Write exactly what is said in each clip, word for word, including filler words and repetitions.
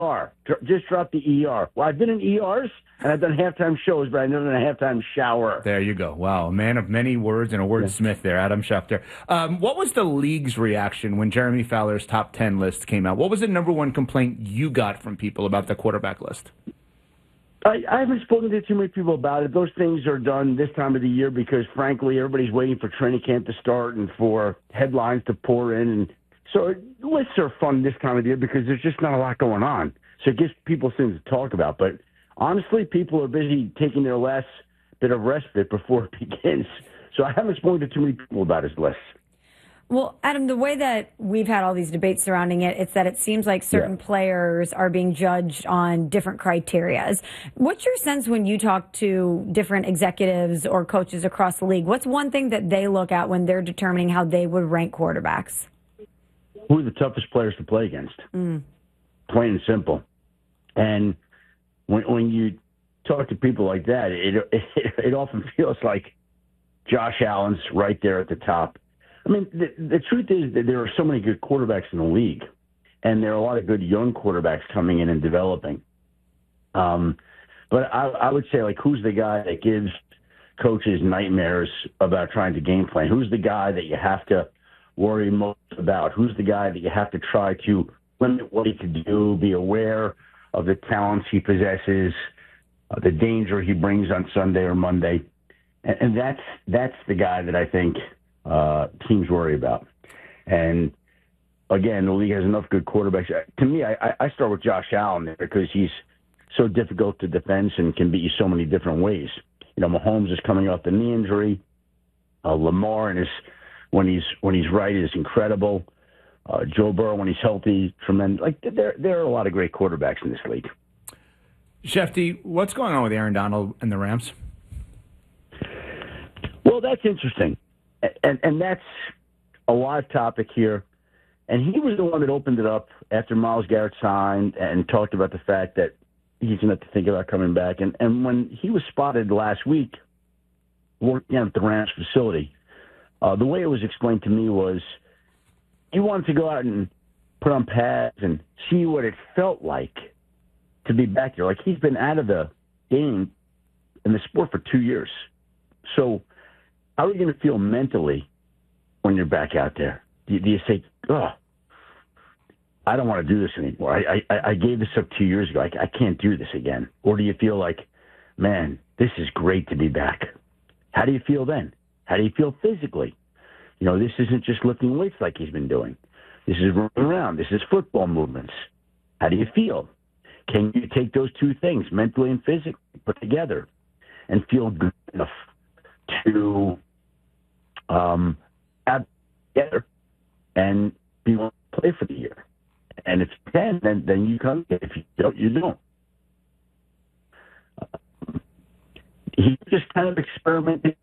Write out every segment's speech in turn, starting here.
R. Just drop the E R. Well, I've been in E Rs, and I've done halftime shows, but I've never done a halftime shower. There you go. Wow, a man of many words and a wordsmith there, Adam Schefter. Um, what was the league's reaction when Jeremy Fowler's top ten list came out? What was the number one complaint you got from people about the quarterback list? I, I haven't spoken to too many people about it. Those things are done this time of the year because, frankly, everybody's waiting for training camp to start and for headlines to pour in. And so lists are fun this time of the year because there's just not a lot going on. So it gives people things to talk about. But honestly, people are busy taking their last bit of respite before it begins. So I haven't spoken to too many people about his list. Well, Adam, the way that we've had all these debates surrounding it, it's that it seems like certain yeah. players are being judged on different criterias. What's your sense when you talk to different executives or coaches across the league? What's one thing that they look at when they're determining how they would rank quarterbacks? Who are the toughest players to play against? Mm. Plain and simple. And when, when you talk to people like that, it, it, it often feels like Josh Allen's right there at the top. I mean, the, the truth is that there are so many good quarterbacks in the league, and there are a lot of good young quarterbacks coming in and developing. Um, but I, I would say, like, who's the guy that gives coaches nightmares about trying to game plan? Who's the guy that you have to worry most about? Who's the guy that you have to try to limit what he can do, be aware of the talents he possesses, uh, the danger he brings on Sunday or Monday? And, and that's that's the guy that I think – Uh, teams worry about. And again, the league has enough good quarterbacks. To me, I, I start with Josh Allen there because he's so difficult to defend and can beat you so many different ways. You know, Mahomes is coming off the knee injury. Uh, Lamar and his when he's when he's right is incredible. Uh, Joe Burrow when he's healthy, tremendous. Like there there are a lot of great quarterbacks in this league. Shefty, what's going on with Aaron Donald and the Rams? Well, that's interesting. And and that's a live topic here. And he was the one that opened it up after Myles Garrett signed and talked about the fact that he's going to have to think about coming back. And, and when he was spotted last week working at the Rams facility, uh, the way it was explained to me was he wanted to go out and put on pads and see what it felt like to be back there. Like, he's been out of the game in the sport for two years. So how are you going to feel mentally when you're back out there? Do you, do you say, oh, I don't want to do this anymore. I, I, I gave this up two years ago. I, I can't do this again. Or do you feel like, man, this is great to be back? How do you feel then? How do you feel physically? You know, this isn't just lifting weights like he's been doing. This is running around. This is football movements. How do you feel? Can you take those two things, mentally and physically, put together and feel good enough to um, add together and be able to play for the year? And if you can, then, then you come. If you don't, you don't. Uh, he's just kind of experimenting.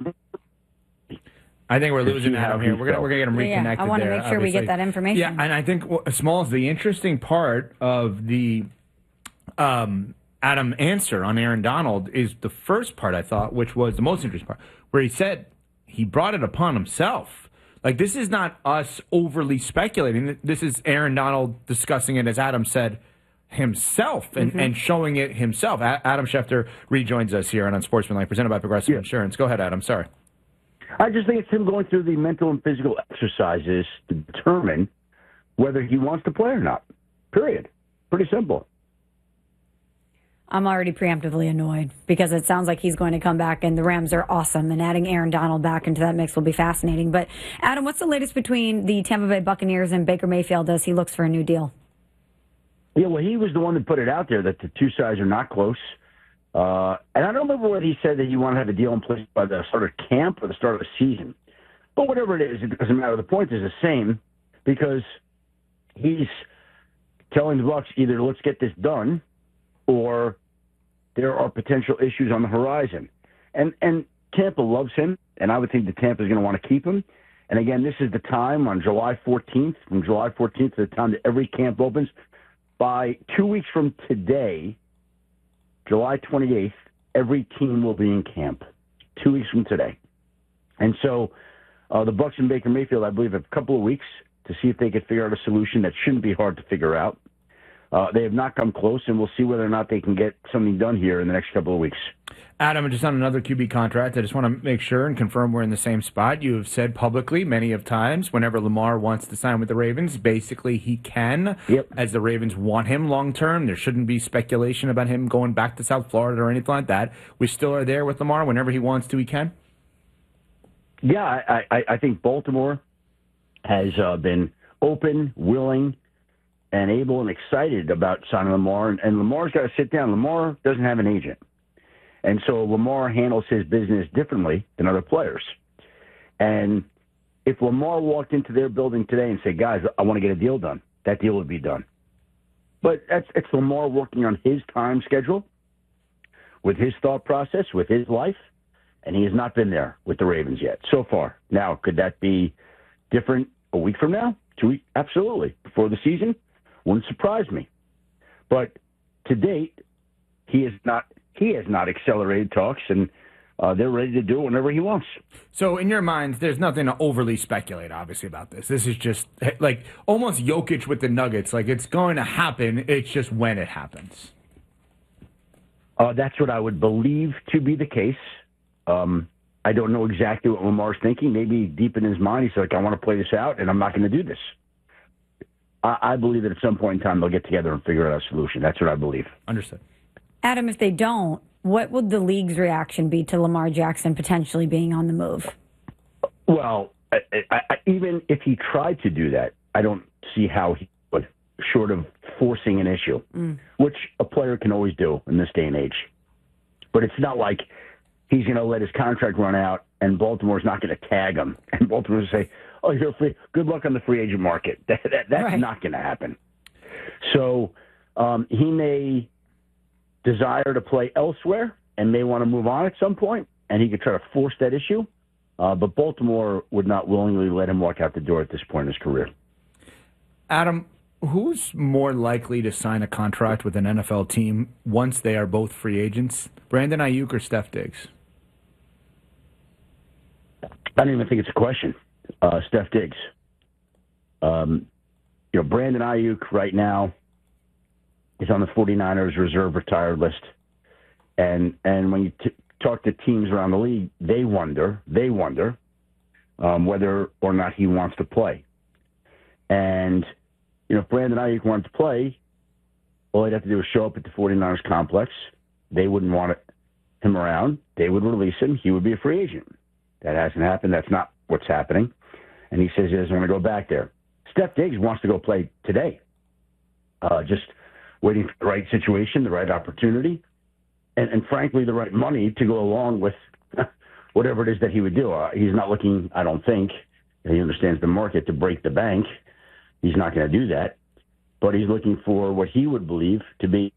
I think we're losing Adam here. We're gonna we're gonna get him reconnected. Yeah, I want to there, make sure obviously. we get that information. Yeah, and I think Smalls, the interesting part of the um, Adam answer on Aaron Donald is the first part, I thought, which was the most interesting part, where he said he brought it upon himself. Like, this is not us overly speculating. This is Aaron Donald discussing it, as Adam said, himself and, mm-hmm. and showing it himself. A- Adam Schefter rejoins us here on Unsportsmanlike, presented by Progressive yeah. Insurance. Go ahead, Adam. Sorry. I just think it's him going through the mental and physical exercises to determine whether he wants to play or not. Period. Pretty simple. I'm already preemptively annoyed because it sounds like he's going to come back and the Rams are awesome, and adding Aaron Donald back into that mix will be fascinating. But, Adam, what's the latest between the Tampa Bay Buccaneers and Baker Mayfield as he looks for a new deal? Yeah, well, he was the one that put it out there that the two sides are not close. Uh, and I don't remember whether he said that he wanted to have a deal in place by the start of camp or the start of the season. But whatever it is, it doesn't matter. The point is the same because he's telling the Bucs either let's get this done or there are potential issues on the horizon. And and Tampa loves him, and I would think that Tampa is going to want to keep him. And again, this is the time on July fourteenth, from July fourteenth to the time that every camp opens. By two weeks from today, July twenty-eighth, every team will be in camp. Two weeks from today. And so uh, the Bucs and Baker Mayfield, I believe, have a couple of weeks to see if they could figure out a solution that shouldn't be hard to figure out. Uh, they have not come close, and we'll see whether or not they can get something done here in the next couple of weeks. Adam, just on another Q B contract, I just want to make sure and confirm we're in the same spot. You have said publicly many of times whenever Lamar wants to sign with the Ravens, basically he can, yep. as the Ravens want him long term. There shouldn't be speculation about him going back to South Florida or anything like that. We still are there with Lamar. Whenever he wants to, he can? Yeah, I, I, I think Baltimore has uh, been open, willing, and able and excited about signing Lamar. And, and Lamar's got to sit down. Lamar doesn't have an agent. And so Lamar handles his business differently than other players. And if Lamar walked into their building today and said, guys, I want to get a deal done, that deal would be done. But that's it's Lamar working on his time schedule, with his thought process, with his life, and he has not been there with the Ravens yet so far. Now, could that be different a week from now? Two weeks? Absolutely. Before the season? Wouldn't surprise me. But to date, he is not he has not accelerated talks, and uh, they're ready to do it whenever he wants. So in your minds, there's nothing to overly speculate, obviously, about this. This is just like almost Jokic with the Nuggets. Like, it's going to happen. It's just when it happens. Uh, that's what I would believe to be the case. Um, I don't know exactly what Lamar's thinking. Maybe deep in his mind, he's like, I want to play this out, and I'm not going to do this. I, I believe that at some point in time, they'll get together and figure out a solution. That's what I believe. Understood. Adam, if they don't, what would the league's reaction be to Lamar Jackson potentially being on the move? Well, I, I, I, even if he tried to do that, I don't see how he would, short of forcing an issue, mm. which a player can always do in this day and age. But it's not like he's going to let his contract run out and Baltimore's not going to tag him. And Baltimore's going to say, oh, you're free. Good luck on the free agent market. That, that, that's right. Not going to happen. So um, he may desire to play elsewhere and may want to move on at some point, and he could try to force that issue. Uh, but Baltimore would not willingly let him walk out the door at this point in his career. Adam, who's more likely to sign a contract with an N F L team once they are both free agents, Brandon Ayuk or Steph Diggs? I don't even think it's a question. Uh, Steph Diggs. Um, you know, Brandon Ayuk right now is on the 49ers reserve retired list. And and when you t- talk to teams around the league, they wonder, they wonder um, whether or not he wants to play. And, you know, if Brandon Ayuk wanted to play, all he'd have to do is show up at the 49ers complex. They wouldn't want it, him around. They would release him. He would be a free agent. That hasn't happened. That's not what's happening. And he says he doesn't want to go back there. Steph Diggs wants to go play today. Uh, just waiting for the right situation, the right opportunity, and, and frankly, the right money to go along with whatever it is that he would do. Uh, he's not looking, I don't think, he understands the market, to break the bank. He's not going to do that. But he's looking for what he would believe to be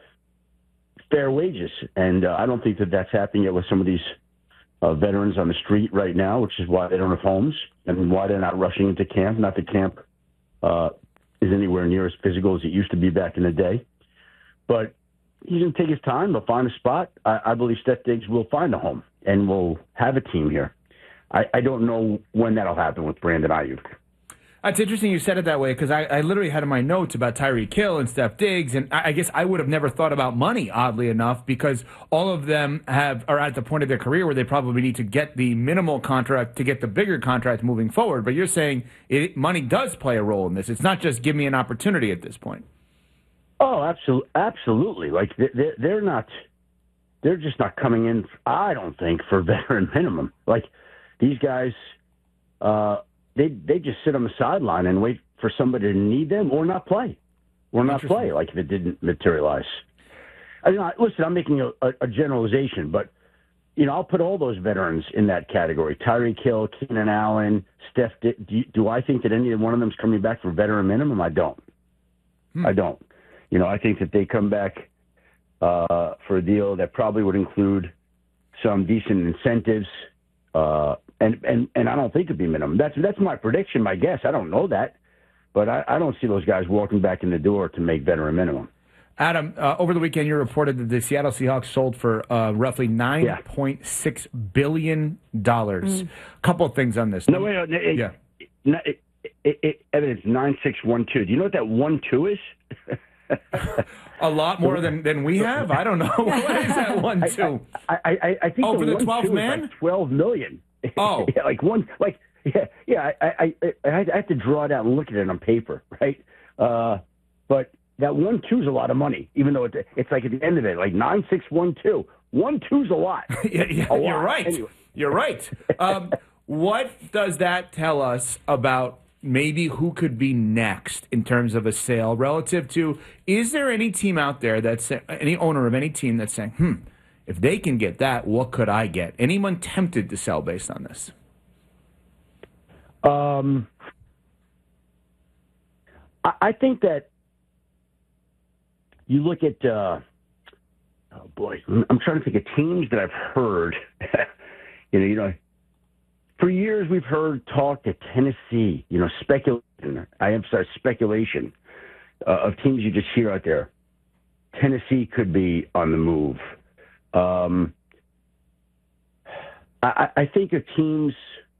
fair wages. And uh, I don't think that that's happening yet with some of these uh, veterans on the street right now, which is why they don't have homes and why they're not rushing into camp. Not that camp uh, is anywhere near as physical as it used to be back in the day. But he's going to take his time. He'll find a spot. I, I believe Steph Diggs will find a home and will have a team here. I, I don't know when that'll happen with Brandon Ayuk. It's interesting you said it that way, because I, I literally had in my notes about Tyreek Hill and Steph Diggs, and I, I guess I would have never thought about money, oddly enough, because all of them have are at the point of their career where they probably need to get the minimal contract to get the bigger contract moving forward. But you're saying it, money does play a role in this. It's not just give me an opportunity at this point. Oh, absolutely. Absolutely. Like, they're, they're not, they're just not coming in, I don't think, for veteran minimum. Like, these guys, uh, They they just sit on the sideline and wait for somebody to need them or not play, or not play. Like if it didn't materialize. I mean, listen, I'm making a, a, a generalization, but you know, I'll put all those veterans in that category: Tyreek Hill, Keenan Allen, Steph. Do, do I think that any one of them is coming back for veteran minimum? I don't. Hmm. I don't. You know, I think that they come back uh, for a deal that probably would include some decent incentives. Uh, And, and and I don't think it'd be minimum. That's that's my prediction, my guess. I don't know that, but I, I don't see those guys walking back in the door to make veteran minimum. Adam, uh, over the weekend, you reported that the Seattle Seahawks sold for uh, roughly nine point six billion dollars. Mm. A couple of things on this. No, wait, no, it, yeah. It, it, it, it, it's nine six one two. Do you know what that one two is? A lot more than, than we have? I don't know. What is that one, two? I, I, I, I think oh, the for the one, twelfth man? Like twelve million. Oh. yeah, like one, like, yeah, yeah I, I, I, I had to draw it out and look at it on paper, right? Uh, but that one, two is a lot of money, even though it's, it's like at the end of it, like nine, six, one, two. One, two's a lot. yeah, yeah, a lot. You're right. Anyway. You're right. Um, what does that tell us about maybe who could be next in terms of a sale relative to, is there any team out there that's, any owner of any team that's saying, hmm, if they can get that, what could I get? Anyone tempted to sell based on this? Um, I, I think that you look at, uh, oh boy, I'm trying to think of teams that I've heard. you know, you know, for years we've heard talk at Tennessee. You know, speculation. I emphasize speculation uh, of teams you just hear out there. Tennessee could be on the move. Um, I, I think of teams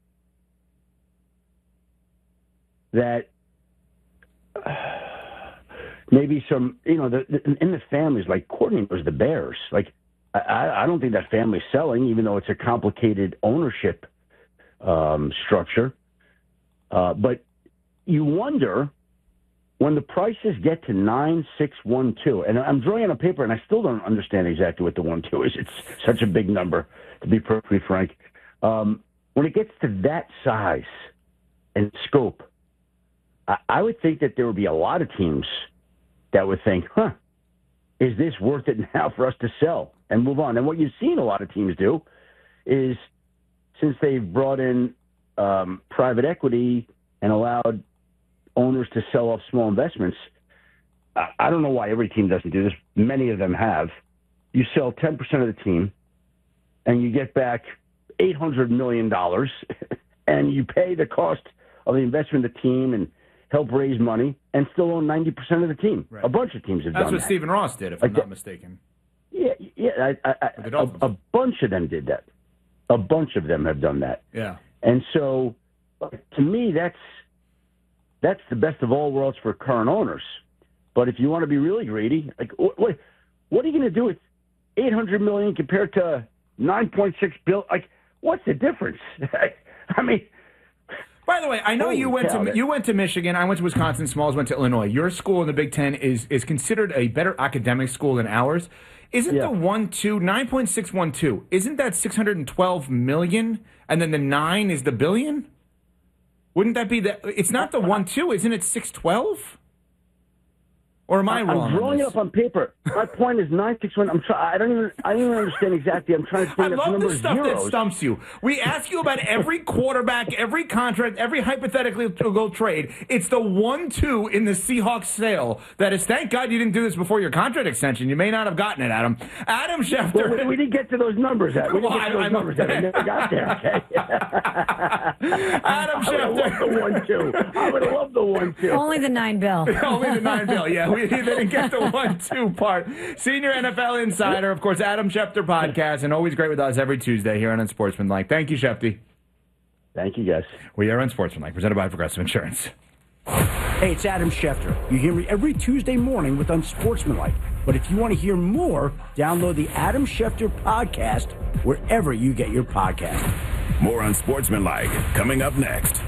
that. Uh, Maybe some, you know, the, the, in the families, like Courtney was the Bears. Like, I, I don't think that family's selling, even though it's a complicated ownership um, structure. Uh, but you wonder when the prices get to nine, six, one, two, and I'm drawing on a paper, and I still don't understand exactly what the one, two is. It's such a big number, to be perfectly frank. Um, when it gets to that size and scope, I, I would think that there would be a lot of teams that would think, huh, is this worth it now for us to sell and move on? And what you've seen a lot of teams do is, since they've brought in um, private equity and allowed owners to sell off small investments, I, I don't know why every team doesn't do this. Many of them have. You sell ten percent of the team, and you get back eight hundred million dollars, and you pay the cost of the investment of the team and help raise money, and still own ninety percent of the team. Right. A bunch of teams have That's done what that. Stephen Ross did, if like I'm not that, mistaken. Yeah, yeah. I, I, I, a, a bunch of them did that. A bunch of them have done that. Yeah. And so, to me, that's that's the best of all worlds for current owners. But if you want to be really greedy, like what what are you going to do with eight hundred million compared to nine point six billion? Like, what's the difference? I mean. By the way, I know Holy you went cow, to that- you went to Michigan. I went to Wisconsin. Smalls went to Illinois. Your school in the Big Ten is is considered a better academic school than ours. Isn't Yeah. the one two nine point six one two? Isn't that six hundred and twelve million? And then the nine is the billion. Wouldn't that be the? It's not the one two, isn't it? Six twelve. Or am I wrong? I'm drawing on it this? up on paper. My point is nine six one. I'm try, I don't even. I don't even understand exactly. I'm trying to I think of the love number the of stuff that zeros. stumps you. We ask you about every quarterback, every contract, every hypothetically to go trade. It's the one two in the Seahawks sale that is. Thank God you didn't do this before your contract extension. You may not have gotten it, Adam. Adam Schefter. Well, we, we didn't get to those numbers. Yet. We didn't Well, get to those I- I- numbers. Yet. We never got there. Okay. Adam I would have loved the Schefter. one two. I would have loved the one two. Only the nine bill. Only the nine bill. Yeah, we they didn't get the one two part. Senior N F L insider, of course, Adam Schefter podcast, and always great with us every Tuesday here on Unsportsmanlike. Thank you, Shefty. Thank you, guys. We are Unsportsmanlike, presented by Progressive Insurance. Hey, it's Adam Schefter. You hear me every Tuesday morning with Unsportsmanlike. But if you want to hear more, download the Adam Schefter podcast wherever you get your podcast. More Unsportsmanlike coming up next.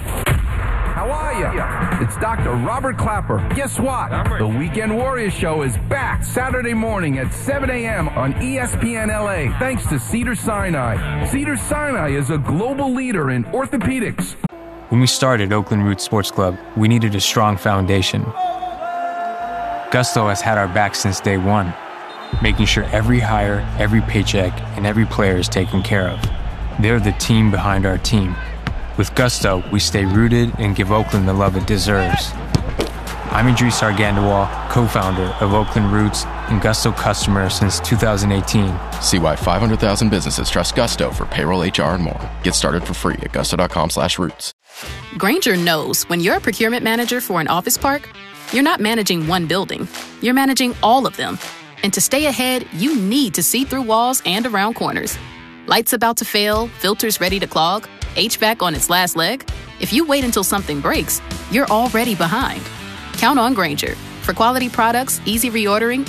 How are you? It's Doctor Robert Clapper. Guess what? The Weekend Warriors Show is back Saturday morning at seven a.m. on E S P N L A, thanks to Cedars-Sinai. Cedars-Sinai is a global leader in orthopedics. When we started Oakland Roots Sports Club, we needed a strong foundation. Gusto has had our back since day one, making sure every hire, every paycheck, and every player is taken care of. They're the team behind our team. With Gusto, we stay rooted and give Oakland the love it deserves. I'm Idris Argandawal, co-founder of Oakland Roots and Gusto customer since two thousand eighteen. See why five hundred thousand businesses trust Gusto for payroll, H R, and more. Get started for free at gusto.com slash roots. Grainger knows when you're a procurement manager for an office park, you're not managing one building. You're managing all of them. And to stay ahead, you need to see through walls and around corners. Lights about to fail, filters ready to clog, H V A C on its last leg. If you wait until something breaks, you're already behind. Count on Grainger, For quality products, easy reordering,